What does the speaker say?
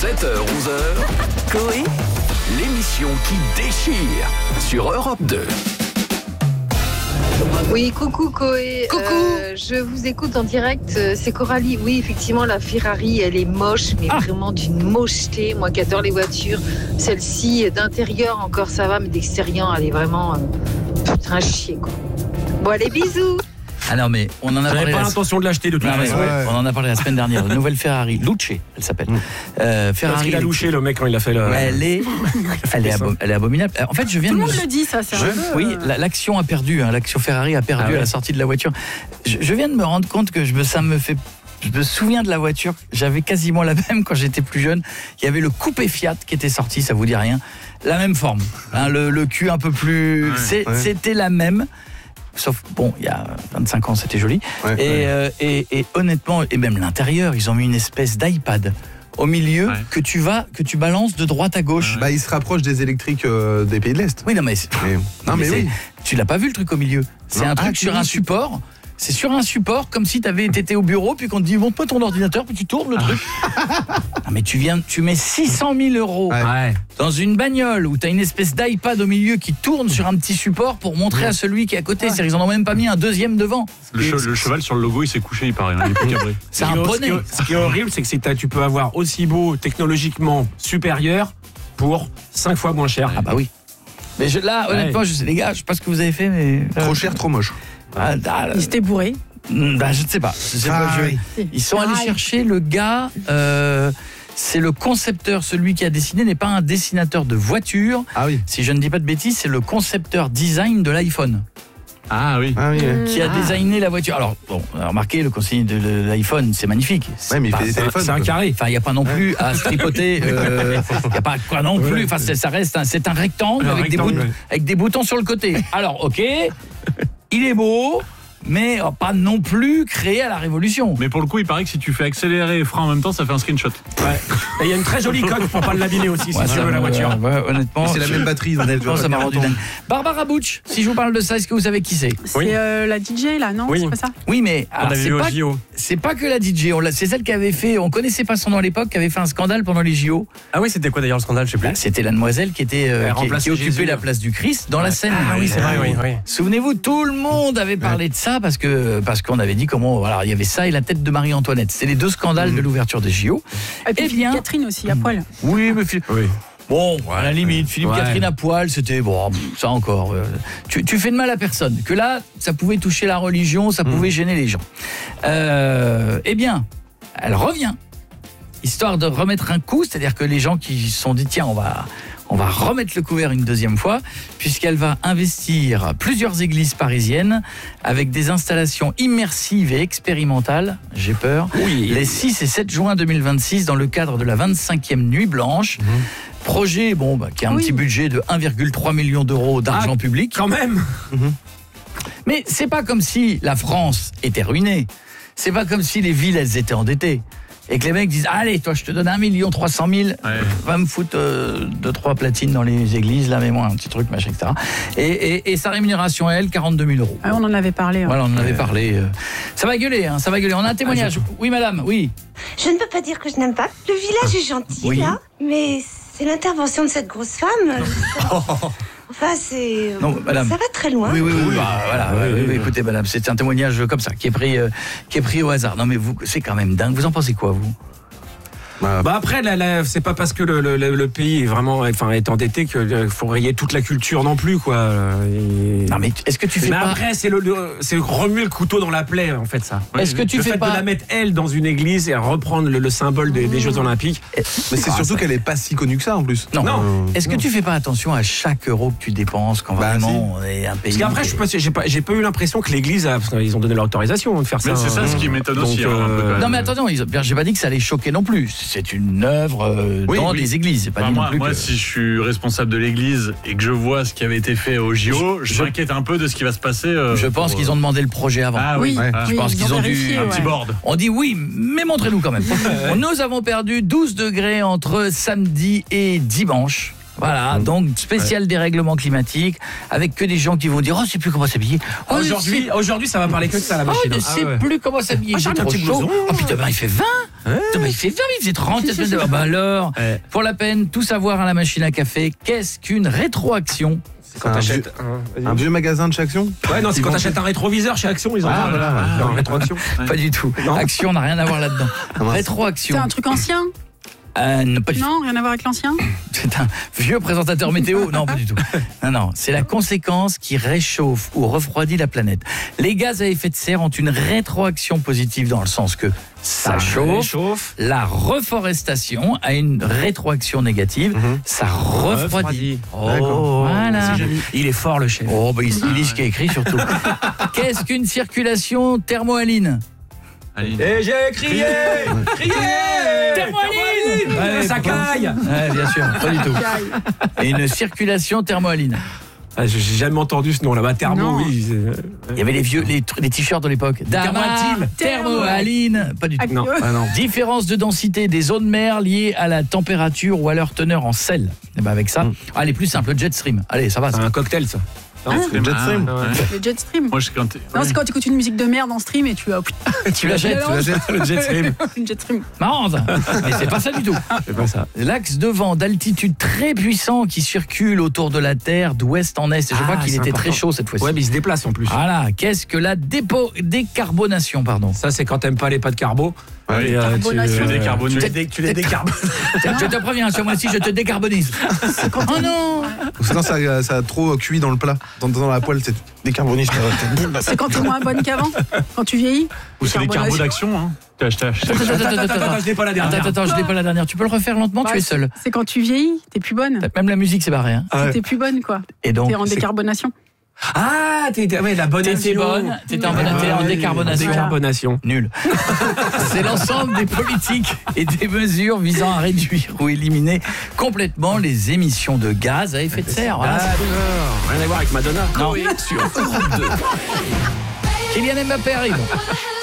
7h-11h, Coé, l'émission qui déchire sur Europe 2. Oui, coucou Coé. Coucou. Je vous écoute en direct. C'est Coralie. Oui, effectivement, la Ferrari, elle est moche, mais vraiment d'une mocheté. Moi qui adore les voitures, celle-ci, d'intérieur encore ça va, mais d'extérieur, elle est vraiment un chier, quoi. Bon, allez, bisous. Ah non, mais on en a J'avais parlé. pas l'intention de l'acheter de toute façon. On en a parlé la semaine dernière. La nouvelle Ferrari, Luce, elle s'appelle. Parce Ferrari. qu'il a louché le mec quand il a fait le. Elle est abominable. En fait, je viens tout le de. monde le dit, ça. C'est un peu, Oui, l'action a perdu. L'action Ferrari a perdu à la sortie de la voiture. Je viens de me rendre compte que je me souviens de la voiture. J'avais quasiment la même quand j'étais plus jeune. Il y avait le coupé Fiat qui était sorti. Ça vous dit rien? La même forme. Le cul un peu plus. C'était la même. Sauf, bon, il y a 25 ans, c'était joli. Et honnêtement, et même l'intérieur, ils ont mis une espèce d'iPad au milieu que tu balances de droite à gauche. Bah, il se rapproche des électriques des pays de l'Est. Oui, non, mais oui. Tu l'as pas vu le truc au milieu? C'est un truc sur un support. C'est sur un support, comme si tu avais été au bureau, puis qu'on te dit montre-moi ton ordinateur, puis tu tournes le truc. Non, mais tu mets 600 000 euros dans une bagnole où tu as une espèce d'iPad au milieu qui tourne sur un petit support pour montrer à celui qui est à côté. C'est-à-dire, ils en ont même pas mis un deuxième devant. Le cheval sur le logo, il s'est couché, il paraît. Il est plus cabré. C'est un poney. Ce qui est horrible, c'est que tu peux avoir aussi beau, technologiquement supérieur, pour 5 fois moins cher. Ah bah oui. Mais honnêtement, les gars, je sais pas ce que vous avez fait, mais... Trop cher, trop moche. Il s'était bourré. Je ne sais pas. Ils sont allés chercher le gars... c'est le concepteur, celui qui a dessiné n'est pas un dessinateur de voiture. Ah oui. Si je ne dis pas de bêtises, c'est le concepteur design de l'iPhone. Ah oui. Qui a designé la voiture. Alors, bon, remarquez, le conseiller de l'iPhone, c'est magnique. Ouais, mais il fait des téléphones. C'est un carré. Enfin, il n'y a pas non plus à se tripoter. Il n'y a pas quoi non plus. Enfin, ça reste c'est un rectangle avec des boutons sur le côté. Alors, ok, il est beau, mais pas non plus créé à la révolution. Mais pour le coup, il paraît que si tu fais accélérer et frein en même temps, ça fait un screenshot. Et il y a une très jolie coque pour pas l'abîmer aussi, si tu veux, la voiture. Honnêtement, c'est la même batterie. Honnêtement, ça m'a rendu dingue. Barbara Butch, si je vous parle de ça, est-ce que vous savez qui c'est? C'est la DJ, là, non? Oui. C'est pas ça? Oui, mais alors, c'est pas que la DJ. C'est celle qui avait fait, on connaissait pas son nom à l'époque, qui avait fait un scandale pendant les JO. Ah oui, c'était quoi d'ailleurs le scandale, je sais plus. C'était la demoiselle qui occupait la place du Christ dans la scène. Ah oui, c'est vrai, oui. Souvenez-vous, tout le monde avait parlé de ça parce qu'on avait dit comment, voilà, il y avait ça et la tête de Marie-Antoinette. C'est les deux scandales de l'ouverture des JO. Et puis Philippe Catherine aussi, à poil. Oui, mais bon, à la limite, Philippe Catherine à poil, c'était bon, ça encore. Tu fais de mal à personne. Que là, ça pouvait toucher la religion, ça pouvait gêner les gens. Eh bien, elle revient, histoire de remettre un coup, c'est-à-dire que les gens qui se sont dit tiens, on va remettre le couvert une deuxième fois, puisqu'elle va investir plusieurs églises parisiennes avec des installations immersives et expérimentales, j'ai peur, les 6 et 7 juin 2026 dans le cadre de la 25e Nuit Blanche. Projet qui a un petit budget de 1,3 million d'euros d'argent public. Quand même. Mais c'est pas comme si la France était ruinée. C'est pas comme si les villes, elles étaient endettées. Et que les mecs disent, allez, toi, je te donne 1 300 000, va me foutre 2-3 platines dans les églises, là, mets-moi un petit truc, machin, etc. Et sa rémunération, elle, 42 000 euros. Ah, on en avait parlé. Voilà, on en avait parlé. Ça va gueuler, ça va gueuler. On a un témoignage. Oui, madame, oui. Je ne peux pas dire que je n'aime pas. Le village est gentil, là, mais c'est l'intervention de cette grosse femme. Enfin, Non, madame. ça va très loin. Oui, écoutez, madame, c'est un témoignage comme ça, qui est pris au hasard. Non, mais c'est quand même dingue. Vous en pensez quoi, vous? Après, c'est pas parce que le pays est vraiment, est endetté qu'il faut rayer toute la culture non plus, quoi. Non, mais est-ce que tu fais pas... après, c'est remuer le couteau dans la plaie, en fait, ça. Est-ce que tu le fais fait pas... de la mettre, elle, dans une église et reprendre le symbole des Jeux Olympiques. Mais c'est surtout qu'elle est pas si connue que ça, en plus. Non. Est-ce que tu fais pas attention à chaque euro que tu dépenses quand vraiment on est un pays... Parce qu'après, j'ai pas eu l'impression que l'église, parce qu'ils ont donné l'autorisation de faire ça. Mais c'est ça ce qui m'étonne aussi. Non, mais attendez, j'ai pas dit que ça allait choquer non plus. C'est une œuvre dans les églises. C'est pas moi, si je suis responsable de l'église et que je vois ce qui avait été fait au JO, je m'inquiète un peu de ce qui va se passer. Je pense qu'ils ont demandé le projet avant. Ah oui. Je pense qu'ils ont dû un petit board. On dit oui, mais montrez-nous quand même. Nous avons perdu 12 degrés entre samedi et dimanche. Voilà, donc spécial dérèglement climatique, avec que des gens qui vont dire « Oh, je sais plus comment s'habiller. Aujourd'hui, ça va parler que de ça, la machine. Je sais plus comment s'habiller. J'ai trop chaud. Oh, puis demain, il fait 20. Putain, il fait 20, il faisait 30 la semaine d'avant. Bah alors, pour la peine, tout savoir à la machine à café, qu'est-ce qu'une rétroaction? C'est quand t'achètes un vieux magasin de chez Action. Ouais, non, c'est quand t'achètes un rétroviseur chez Action, ils en parlent. Voilà, rétroaction. Pas du tout. Non. Action n'a rien à voir là-dedans. Rétroaction. C'est un truc ancien? Non, pas du tout. Non, rien à voir avec l'ancien? C'est un vieux présentateur météo. Non, pas du tout. Non, c'est la conséquence qui réchauffe ou refroidit la planète. Les gaz à effet de serre ont une rétroaction positive dans le sens que ça chauffe. La reforestation a une rétroaction négative. Ça refroidit. D'accord. Voilà. Il est fort, le chef. Oh, bah, il lit ce qui est écrit surtout. Qu'est-ce qu'une circulation thermohaline? Et j'ai crié Thermohaline. Ouais, ça caille. Ouais, bien sûr, pas du tout. Et une circulation thermohaline. J'ai jamais entendu ce nom là-bas. Thermo, Non. oui. Il y avait les t-shirts de l'époque. Damar, thermohaline. Pas du tout. Non. Ah non. Différence de densité des eaux de mer liées à la température ou à leur teneur en sel. Et ben avec ça, allez, plus simple, le jet stream. Allez, ça va. C'est un cocktail, ça. Le jet stream. Le jet stream. Moi, Non, c'est quand tu écoutes une musique de merde en stream et tu Tu la jettes. Le jet stream. une jet stream. Marrant ça. Mais c'est pas ça du tout. C'est pas ça. L'axe de vent d'altitude très puissant qui circule autour de la Terre d'ouest en est. Et je crois qu'il était très chaud cette fois-ci. Ouais, mais il se déplace en plus. Voilà. Qu'est-ce que la décarbonation, pardon? Ça, c'est quand t'aimes pas les pâtes carbo. Ouais. Et, Carbonation. Tu décarbones. tu les décarbones. Je te préviens, sur moi aussi, je te décarbonise. Oh non. C'est quand ça a trop cuit dans le plat, dans la poêle, c'est décarboniste. C'est quand t'es moins bonne qu'avant? Quand tu vieillis? Ou c'est des carbos Carbonation. d'action, hein. T'as acheté. Attends, je n'ai pas la dernière. Attends, je l'ai pas la dernière. Tu peux le refaire lentement, Bah, tu es seul. C'est quand tu vieillis, t'es plus bonne. Même la musique c'est barré. Hein. T'es plus bonne, quoi. Et donc, T'es en décarbonation. Ah, ouais, la bonne t'étais bonne, t'étais en décarbonation. Décarbonation. Nul. C'est l'ensemble des politiques et des mesures visant à réduire ou éliminer complètement les émissions de gaz à effet de serre. Voilà. Rien à voir avec Madonna. Non. Sur Europe 2. Kylian Mbappé arrive.